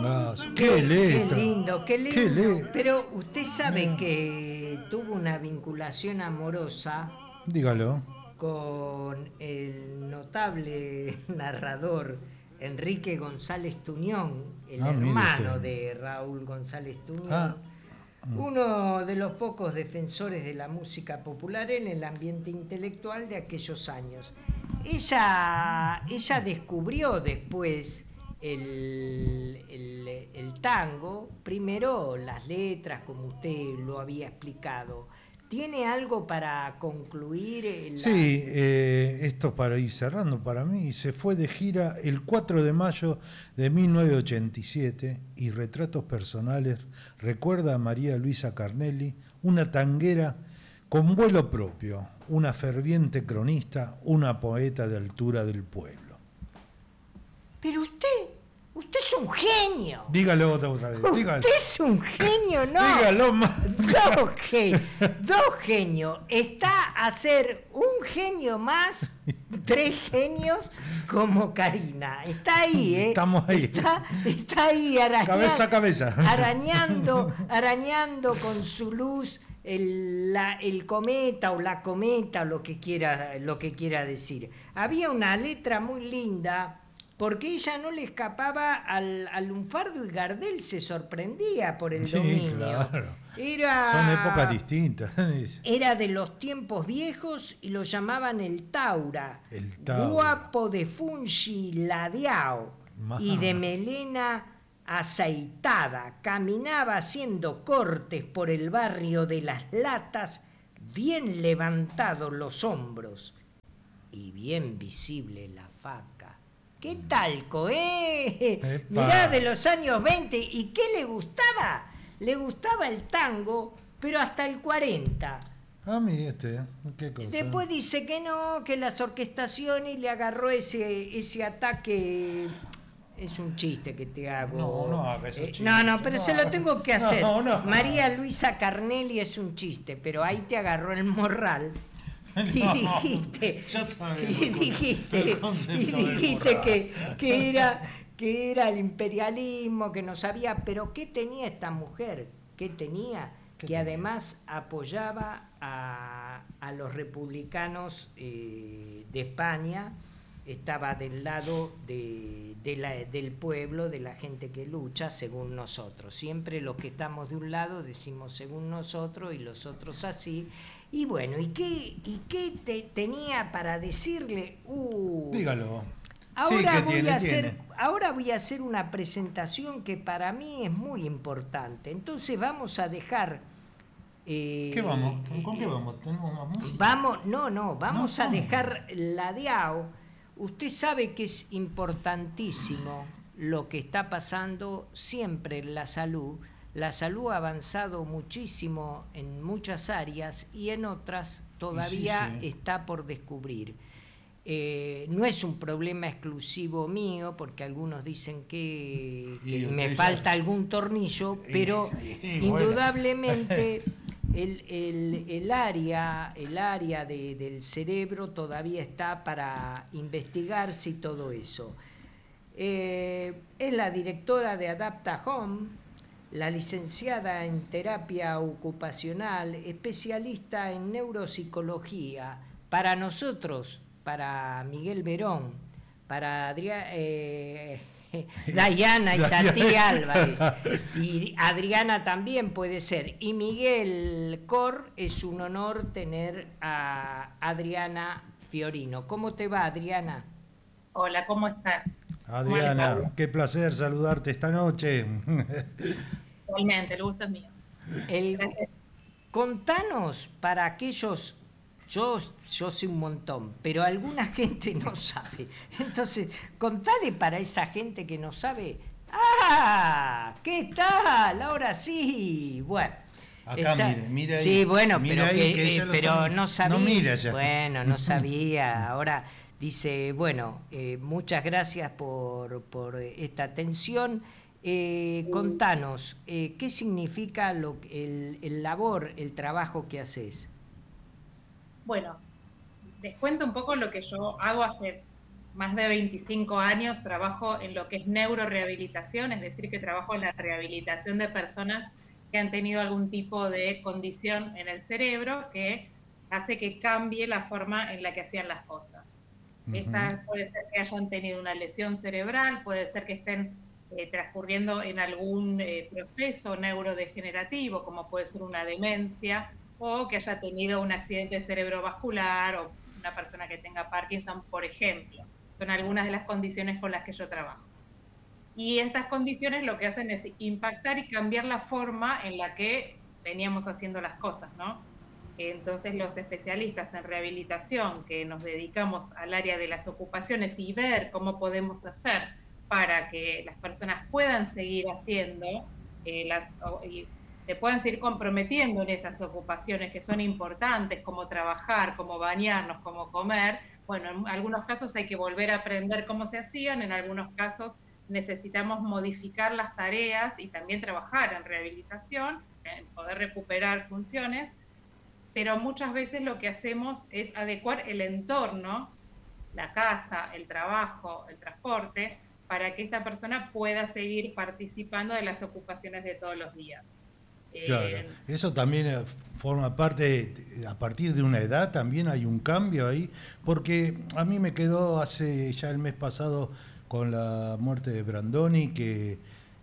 tangazo. Qué letra. lindo, qué lindo. Qué letra. Pero usted sabe que tuvo una vinculación amorosa Dígalo. con el notable narrador Enrique González Tuñón, el mire hermano usted. de Raúl González Tuñón, Ah. uno de los pocos defensores de la música popular en el ambiente intelectual de aquellos años. Ella descubrió después el tango, primero las letras, como usted lo había explicado. ¿Tiene algo para concluir? Sí, esto para ir cerrando para mí. Se fue de gira el 4 de mayo de 1987 y Retratos Personales recuerda a María Luisa Carnelli, una tanguera con vuelo propio, una ferviente cronista, una poeta de altura del pueblo. Pero usted es un genio. Dígalo otra vez. Dígalo. Usted es un genio, ¿no? Dígalo más. Dos genios. Está a ser un genio más, 3 genios como Karina. Está ahí, ¿eh? Estamos ahí. Está ahí arañando. Cabeza a cabeza. Arañando con su luz el cometa o la cometa, lo que quiera decir. Había una letra muy linda, porque ella no le escapaba al lunfardo y Gardel se sorprendía por el dominio. Claro. Son épocas distintas. Era de los tiempos viejos y lo llamaban el Taura. Guapo de fungi ladeao y de melena aceitada. Caminaba haciendo cortes por el barrio de las Latas, bien levantados los hombros y bien visible la faca. ¿Qué talco, Mirá, de los años 20. ¿Y qué le gustaba? Le gustaba el tango, pero hasta el 40. Mire qué cosa. Después dice que no, que las orquestaciones le agarró ese ataque. Es un chiste que te hago. No haga ese chiste. No, pero se lo tengo que hacer. No. María Luisa Carnelli es un chiste, pero ahí te agarró el morral. Y dijiste que era el imperialismo, que no sabía, pero ¿qué tenía esta mujer? ¿Qué tenía? Que además apoyaba a los republicanos de España, estaba del lado del pueblo, de la gente que lucha, según nosotros. Siempre los que estamos de un lado decimos según nosotros y los otros así. Y bueno, ¿y qué tenía para decirle? Dígalo. Ahora, sí, ahora voy a hacer una presentación que para mí es muy importante. Entonces vamos a dejar... ¿Qué vamos? ¿Con qué vamos? ¿Tenemos más música? Vamos a dejar ladeado. Usted sabe que es importantísimo lo que está pasando siempre en la salud. La salud ha avanzado muchísimo en muchas áreas y en otras todavía está por descubrir. No es un problema exclusivo mío, porque algunos dicen que me falta algún tornillo, pero indudablemente el área del cerebro todavía está para investigarse y todo eso. Es la directora de Adapta Home, la licenciada en terapia ocupacional, especialista en neuropsicología. Para nosotros, para Miguel Verón, para Dayana y Tati Álvarez, y Adriana también puede ser, y Miguel Cor, es un honor tener a Adriana Fiorino. ¿Cómo te va, Adriana? Hola, ¿cómo estás? Adriana, qué placer saludarte esta noche. Igualmente, el gusto es mío. Contanos para aquellos, yo sé un montón, pero alguna gente no sabe. Entonces, contale para esa gente que no sabe. ¿Qué tal? Ahora sí. Bueno. Acá mire ahí. Sí, bueno, mira pero no sabía. No mira ya. Bueno, no sabía. Ahora dice, bueno, muchas gracias por esta atención. Contanos, ¿qué significa el trabajo que haces? Bueno, les cuento un poco lo que yo hago hace más de 25 años trabajo en lo que es neurorehabilitación, es decir, que trabajo en la rehabilitación de personas que han tenido algún tipo de condición en el cerebro que hace que cambie la forma en la que hacían las cosas. Esta puede ser que hayan tenido una lesión cerebral, puede ser que estén transcurriendo en algún proceso neurodegenerativo, como puede ser una demencia, o que haya tenido un accidente cerebrovascular, o una persona que tenga Parkinson, por ejemplo. Son algunas de las condiciones con las que yo trabajo. Y estas condiciones lo que hacen es impactar y cambiar la forma en la que veníamos haciendo las cosas, ¿no? Entonces los especialistas en rehabilitación que nos dedicamos al área de las ocupaciones y ver cómo podemos hacer para que las personas puedan seguir haciendo y se puedan seguir comprometiendo en esas ocupaciones que son importantes, como trabajar, como bañarnos, como comer. Bueno, en algunos casos hay que volver a aprender cómo se hacían, en algunos casos necesitamos modificar las tareas y también trabajar en rehabilitación, en poder recuperar funciones, pero muchas veces lo que hacemos es adecuar el entorno, la casa, el trabajo, el transporte, para que esta persona pueda seguir participando de las ocupaciones de todos los días. Claro, eso también forma parte, a partir de una edad también hay un cambio ahí, porque a mí me quedó hace ya el mes pasado con la muerte de Brandoni, que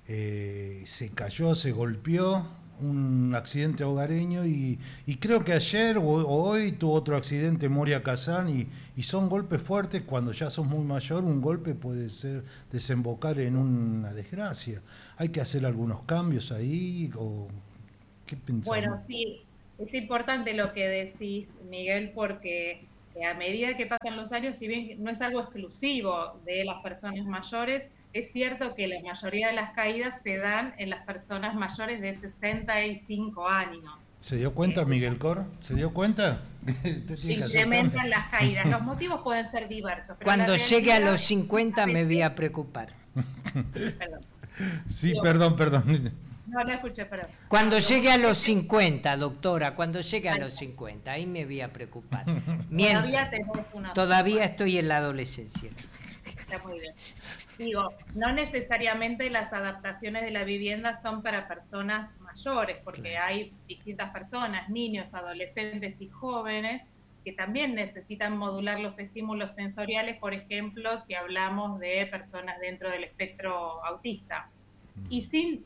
se cayó, se golpeó, un accidente hogareño y creo que ayer o hoy tuvo otro accidente Moria Kazan y son golpes fuertes. Cuando ya sos muy mayor, un golpe puede ser desembocar en una desgracia. ¿Hay que hacer algunos cambios ahí o qué pensamos? Bueno, sí, es importante lo que decís, Miguel, porque a medida que pasan los años, si bien no es algo exclusivo de las personas mayores, es cierto que la mayoría de las caídas se dan en las personas mayores de 65 años. ¿Se dio cuenta Miguel Cor? ¿Se dio cuenta? Se incrementan las caídas. Los motivos pueden ser diversos. Pero cuando llegue a los 50 me voy a a preocupar. Perdón. Sí, perdón. No escuché, perdón. Cuando llegue a los 50, doctora, cuando llegue a los 50, ahí me voy a preocupar. Todavía estoy en la adolescencia. Está muy bien. Digo, no necesariamente las adaptaciones de la vivienda son para personas mayores, porque hay distintas personas, niños, adolescentes y jóvenes, que también necesitan modular los estímulos sensoriales, por ejemplo, si hablamos de personas dentro del espectro autista. Y sin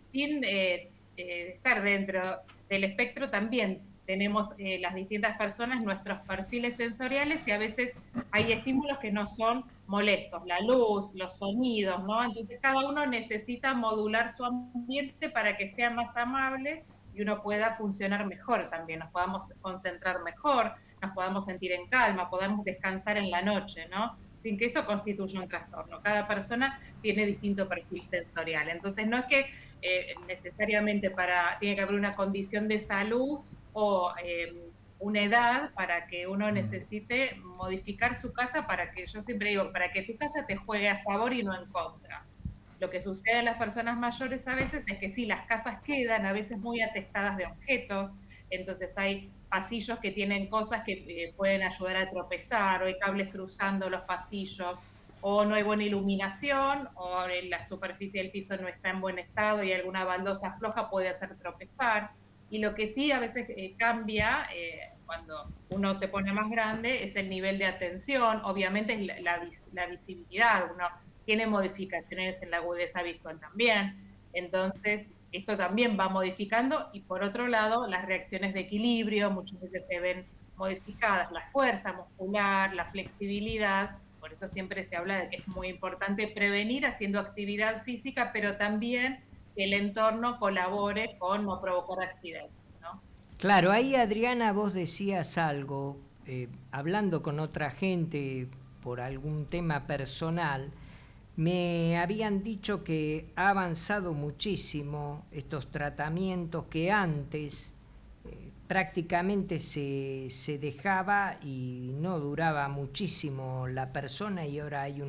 estar dentro del espectro también tenemos las distintas personas nuestros perfiles sensoriales y a veces hay estímulos que no son molestos, la luz, los sonidos, ¿no? Entonces cada uno necesita modular su ambiente para que sea más amable y uno pueda funcionar mejor también, nos podamos concentrar mejor, nos podamos sentir en calma, podamos descansar en la noche, ¿no? Sin que esto constituya un trastorno. Cada persona tiene distinto perfil sensorial. Entonces no es que necesariamente tiene que haber una condición de salud o una edad para que uno necesite modificar su casa para que, yo siempre digo, para que tu casa te juegue a favor y no en contra. Lo que sucede en las personas mayores a veces es que sí, las casas quedan a veces muy atestadas de objetos, entonces hay pasillos que tienen cosas que pueden ayudar a tropezar, o hay cables cruzando los pasillos, o no hay buena iluminación, o la superficie del piso no está en buen estado y alguna baldosa floja puede hacer tropezar. Y lo que sí a veces cambia cuando uno se pone más grande es el nivel de atención, obviamente es la visibilidad, uno tiene modificaciones en la agudeza visual también, entonces esto también va modificando y por otro lado las reacciones de equilibrio muchas veces se ven modificadas, la fuerza muscular, la flexibilidad, por eso siempre se habla de que es muy importante prevenir haciendo actividad física, pero también que el entorno colabore con no provocar accidentes, ¿no? Claro, ahí Adriana vos decías algo, hablando con otra gente por algún tema personal, me habían dicho que ha avanzado muchísimo estos tratamientos que antes prácticamente se dejaba y no duraba muchísimo la persona y ahora hay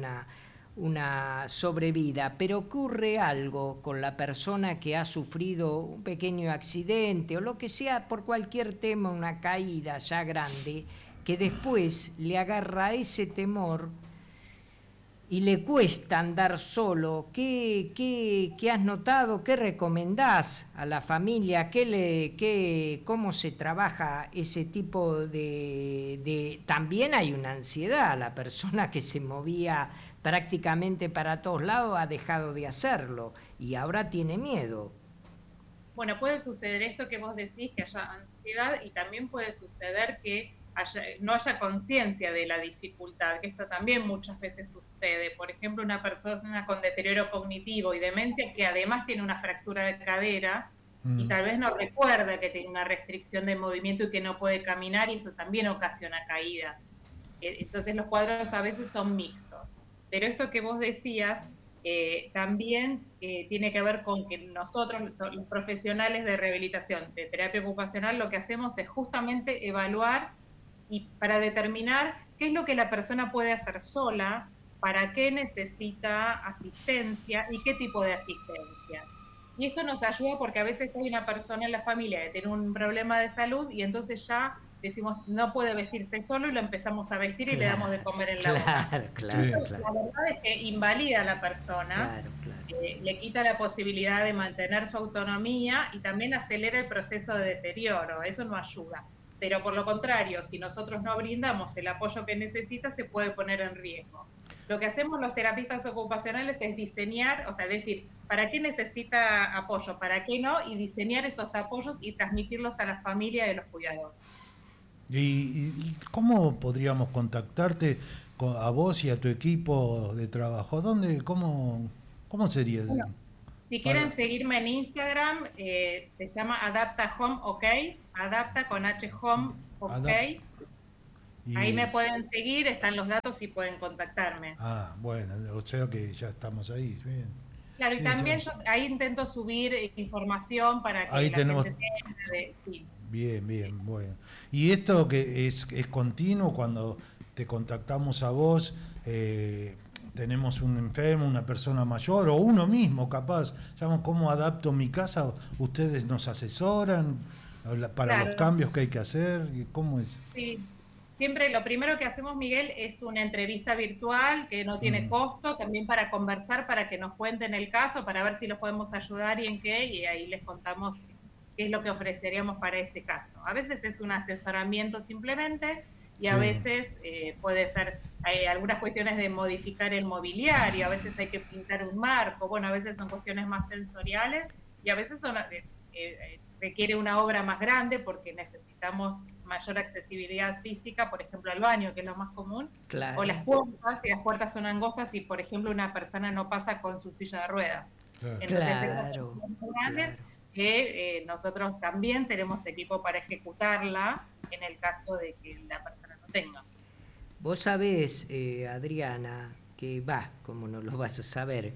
una sobrevida, pero ocurre algo con la persona que ha sufrido un pequeño accidente o lo que sea por cualquier tema, una caída ya grande, que después le agarra ese temor y le cuesta andar solo, ¿qué has notado? ¿Qué recomendás a la familia? ¿Cómo se trabaja ese tipo de... También hay una ansiedad, la persona que se movía prácticamente para todos lados ha dejado de hacerlo y ahora tiene miedo. Bueno, puede suceder esto que vos decís, que haya ansiedad, y también puede suceder que no haya conciencia de la dificultad, que esto también muchas veces sucede. Por ejemplo, una persona con deterioro cognitivo y demencia que además tiene una fractura de cadera y tal vez no recuerda que tiene una restricción de movimiento y que no puede caminar, y esto también ocasiona caída. Entonces los cuadros a veces son mixtos. Pero esto que vos decías también tiene que ver con que nosotros, los profesionales de rehabilitación, de terapia ocupacional, lo que hacemos es justamente evaluar y para determinar qué es lo que la persona puede hacer sola, para qué necesita asistencia y qué tipo de asistencia. Y esto nos ayuda porque a veces hay una persona en la familia que tiene un problema de salud y entonces ya decimos, no puede vestirse solo, y lo empezamos a vestir y le damos de comer en la boca. Claro. La verdad es que invalida a la persona, le quita la posibilidad de mantener su autonomía y también acelera el proceso de deterioro. Eso no ayuda. Pero por lo contrario, si nosotros no brindamos el apoyo que necesita, se puede poner en riesgo. Lo que hacemos los terapistas ocupacionales es diseñar, o sea, decir, ¿para qué necesita apoyo? ¿Para qué no? Y diseñar esos apoyos y transmitirlos a la familia de los cuidadores. ¿Y cómo podríamos contactarte a vos y a tu equipo de trabajo? ¿Cómo sería? Bueno, si quieren seguirme en Instagram, se llama Adapta Home OK, Adapta con H Home OK. Ahí me pueden seguir, están los datos y pueden contactarme. Ah, bueno, o sea que ya estamos ahí, bien. Claro, y también yo ahí intento subir información para que ahí la tenemos... gente tenga. Sí. Bien, bueno. ¿Y esto que es continuo cuando te contactamos a vos? Tenemos un enfermo, una persona mayor o uno mismo capaz, ¿cómo adapto mi casa? ¿Ustedes nos asesoran para los cambios que hay que hacer? ¿Cómo es? Sí, siempre lo primero que hacemos, Miguel, es una entrevista virtual que no tiene costo, también para conversar, para que nos cuenten el caso, para ver si los podemos ayudar y en qué, y ahí les contamos qué es lo que ofreceríamos para ese caso. A veces es un asesoramiento simplemente, y a veces puede ser algunas cuestiones de modificar el mobiliario, a veces hay que pintar un marco, bueno, a veces son cuestiones más sensoriales, y a veces requiere una obra más grande porque necesitamos mayor accesibilidad física, por ejemplo al baño, que es lo más común, o las puertas, si las puertas son angostas y por ejemplo una persona no pasa con su silla de ruedas. Entonces esas son grandes que nosotros también tenemos equipo para ejecutarla en el caso de que la persona no tenga. Vos sabés, Adriana, que como no lo vas a saber,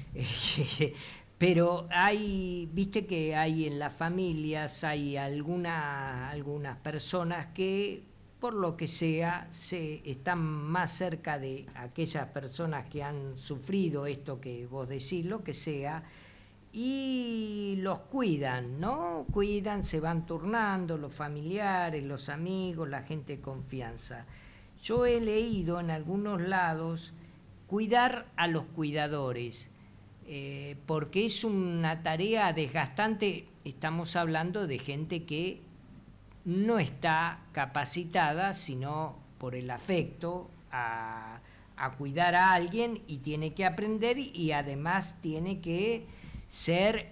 pero viste que hay en las familias, hay algunas personas que, por lo que sea, están más cerca de aquellas personas que han sufrido esto que vos decís, lo que sea, y los cuidan, ¿no? Cuidan, se van turnando los familiares, los amigos, la gente de confianza. Yo he leído en algunos lados cuidar a los cuidadores, porque es una tarea desgastante. Estamos hablando de gente que no está capacitada, sino por el afecto, a cuidar a alguien, y tiene que aprender y además tiene que ser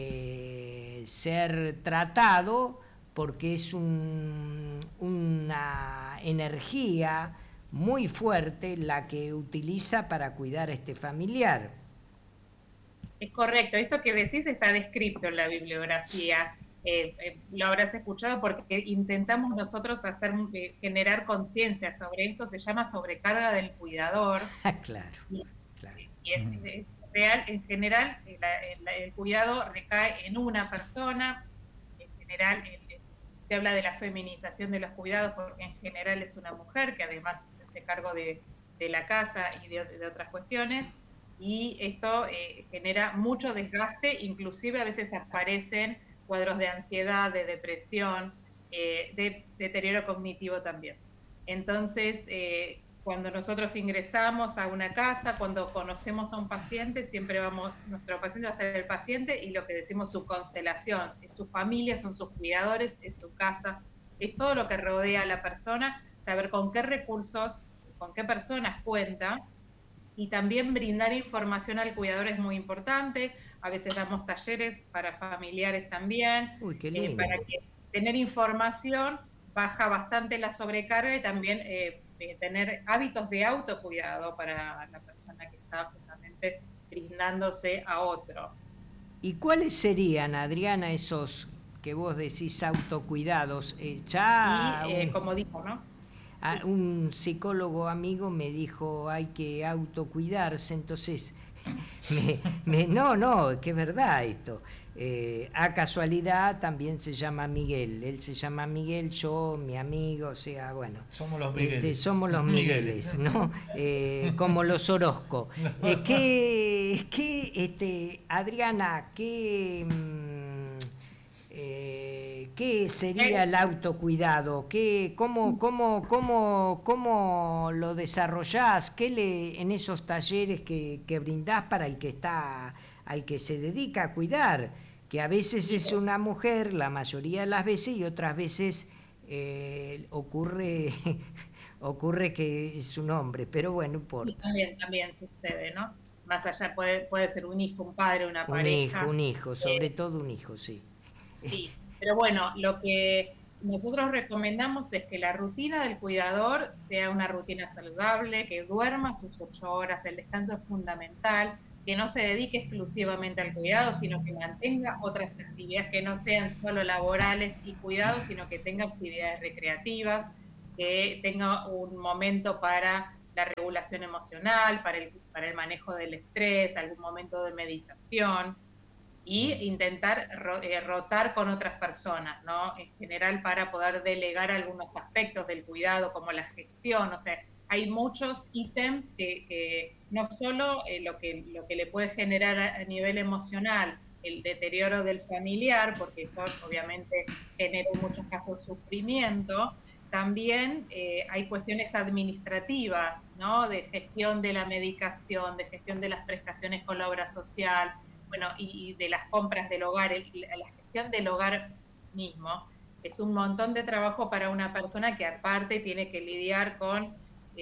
tratado, porque es una energía muy fuerte la que utiliza para cuidar a este familiar. Es correcto, esto que decís está descrito en la bibliografía, lo habrás escuchado porque intentamos nosotros generar conciencia sobre esto, se llama sobrecarga del cuidador. Claro. Y es real, en general el cuidado recae en una persona, en general se habla de la feminización de los cuidados porque en general es una mujer que además se hace cargo de la casa y de otras cuestiones, y esto genera mucho desgaste, inclusive a veces aparecen cuadros de ansiedad, de depresión, de deterioro cognitivo también. Entonces, cuando nosotros ingresamos a una casa, cuando conocemos a un paciente, siempre nuestro paciente va a ser el paciente y lo que decimos su constelación, es su familia, son sus cuidadores, es su casa, es todo lo que rodea a la persona, saber con qué recursos, con qué personas cuenta, y también brindar información al cuidador es muy importante. A veces damos talleres para familiares también, Uy, qué lindo. para que tener información baja bastante la sobrecarga y también tener hábitos de autocuidado para la persona que está justamente brindándose a otro. ¿Y cuáles serían, Adriana, esos que vos decís autocuidados? Como dijo, ¿no? Un psicólogo amigo me dijo hay que autocuidarse, entonces no, que es verdad esto. A casualidad también se llama Miguel, él se llama Miguel, yo, mi amigo, o sea, bueno. Somos los Migueles. Somos los Migueles, ¿no? Como los Orozco. Adriana, ¿qué sería el autocuidado? ¿Cómo lo desarrollás? En esos talleres que brindás para el que al que se dedica a cuidar? Que a veces es una mujer, la mayoría de las veces, y otras veces ocurre que es un hombre, pero bueno, no importa. Y también sucede, ¿no? Más allá puede ser un hijo, un padre, una pareja. Un hijo, sobre todo un hijo, sí. Sí, pero bueno, lo que nosotros recomendamos es que la rutina del cuidador sea una rutina saludable, que duerma sus 8 horas, el descanso es fundamental, que no se dedique exclusivamente al cuidado, sino que mantenga otras actividades que no sean solo laborales y cuidados, sino que tenga actividades recreativas, que tenga un momento para la regulación emocional, para el manejo del estrés, algún momento de meditación, y intentar rotar con otras personas, ¿no? En general, para poder delegar algunos aspectos del cuidado, como la gestión, o sea, hay muchos ítems que no solo lo que le puede generar a nivel emocional el deterioro del familiar, porque eso obviamente genera en muchos casos sufrimiento, también hay cuestiones administrativas, ¿no? De gestión de la medicación, de gestión de las prestaciones con la obra social, bueno, y de las compras del hogar, la gestión del hogar mismo, es un montón de trabajo para una persona que aparte tiene que lidiar con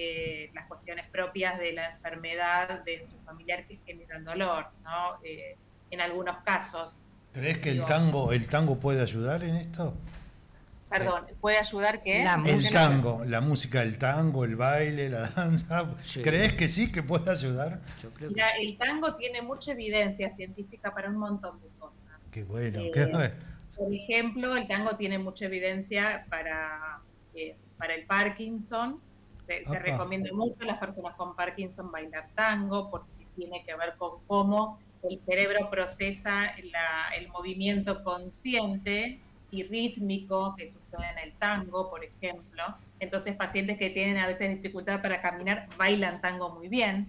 las cuestiones propias de la enfermedad de su familiar que generan dolor, ¿no? En algunos casos. ¿Crees que el tango puede ayudar en esto? Perdón, ¿puede ayudar qué? El tango, la música del tango, el baile, la danza. Sí. ¿Crees que sí, que puede ayudar? Yo creo Mira, el tango tiene mucha evidencia científica para un montón de cosas. Qué bueno, qué bueno. Por ejemplo, el tango tiene mucha evidencia para el Parkinson. Se recomienda mucho a las personas con Parkinson bailar tango porque tiene que ver con cómo el cerebro procesa el movimiento consciente y rítmico que sucede en el tango, por ejemplo. Entonces, pacientes que tienen a veces dificultad para caminar bailan tango muy bien.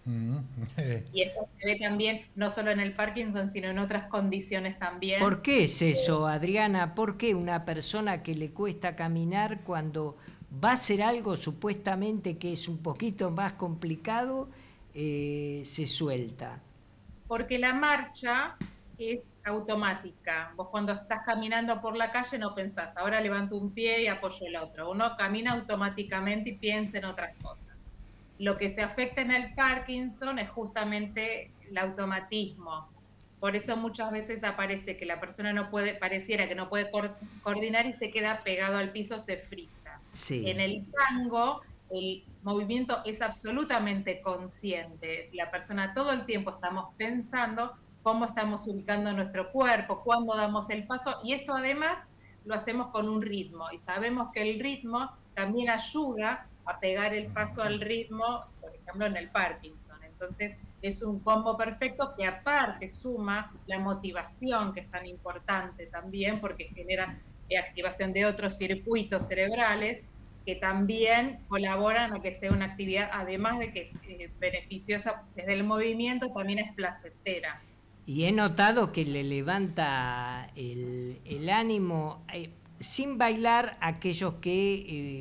Y esto se ve también no solo en el Parkinson, sino en otras condiciones también. ¿Por qué es eso, Adriana? ¿Por qué una persona que le cuesta caminar, cuando va a hacer algo supuestamente que es un poquito más complicado, se suelta? Porque la marcha es automática. Vos cuando estás caminando por la calle no pensás, ahora levanto un pie y apoyo el otro. Uno camina automáticamente y piensa en otras cosas. Lo que se afecta en el Parkinson es justamente el automatismo. Por eso muchas veces aparece que la persona pareciera que no puede coordinar y se queda pegado al piso, se frisa. Sí. En el tango, el movimiento es absolutamente consciente. La persona todo el tiempo estamos pensando cómo estamos ubicando nuestro cuerpo, cuándo damos el paso, y esto además lo hacemos con un ritmo, y sabemos que el ritmo también ayuda a pegar el paso al ritmo, por ejemplo, en el Parkinson. Entonces, es un combo perfecto que aparte suma la motivación, que es tan importante también, porque genera activación de otros circuitos cerebrales que también colaboran a que sea una actividad, además de que es beneficiosa desde el movimiento, también es placentera. Y he notado que le levanta el ánimo, sin bailar, aquellos que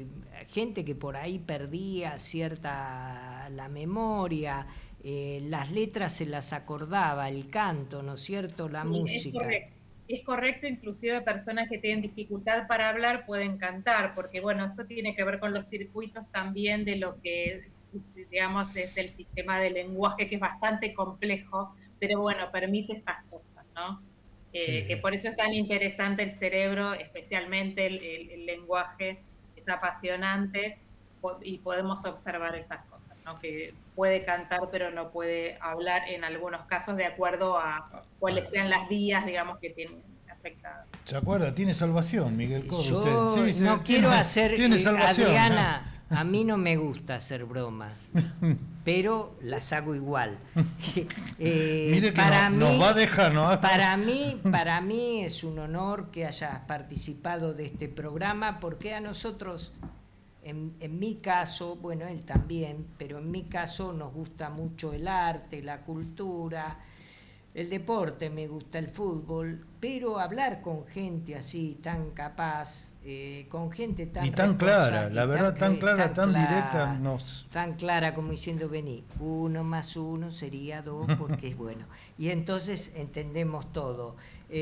gente que por ahí perdía cierta la memoria, las letras se las acordaba, el canto, ¿no es cierto? La música. Es correcto, inclusive personas que tienen dificultad para hablar pueden cantar, porque bueno, esto tiene que ver con los circuitos también de lo que, digamos, es el sistema de lenguaje, que es bastante complejo, pero bueno, permite estas cosas, ¿no? Que por eso es tan interesante el cerebro, especialmente el lenguaje, es apasionante y podemos observar estas cosas, ¿no? Que puede cantar pero no puede hablar en algunos casos de acuerdo a cuáles sean las vías, digamos, que tienen afectadas. ¿Se acuerda? Tiene salvación, Miguel Cor. Yo usted. Sí, no quiero hacer, tiene salvación, Adriana, a mí no me gusta hacer bromas, pero las hago igual. Mire que nos va a dejar, ¿no? Para mí es un honor que hayas participado de este programa, porque a nosotros, en mi caso, bueno, él también, pero en mi caso nos gusta mucho el arte, la cultura, el deporte, me gusta el fútbol, pero hablar con gente así, tan capaz, con gente tan y tan clara, la verdad, tan clara, tan directa, tan clara como diciendo, vení, 1 más 1 sería 2, porque es bueno. Y entonces entendemos todo.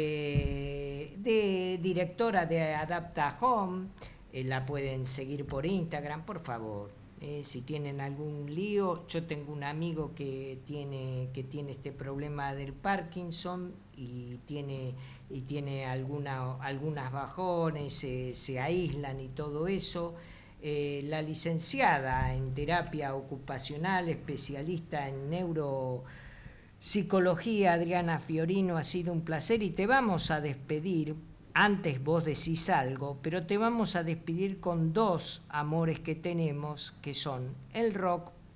De directora de Adapta Home, la pueden seguir por Instagram, por favor. Si tienen algún lío, yo tengo un amigo que tiene este problema del Parkinson y tiene algunas bajones, se aíslan y todo eso. La licenciada en terapia ocupacional, especialista en neuropsicología, Adriana Fiorino, ha sido un placer y te vamos a despedir. Antes vos decís algo, pero te vamos a despedir con 2 amores que tenemos, que son el rock